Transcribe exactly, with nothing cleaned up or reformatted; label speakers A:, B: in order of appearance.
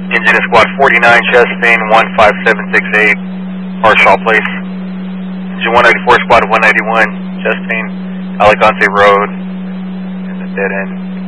A: Engine is squad forty-nine, chest pain one five seven six eight, Harshaw Place. Engine one ninety-four, squad one ninety-one, chest pain, Alicante Road, and the dead end.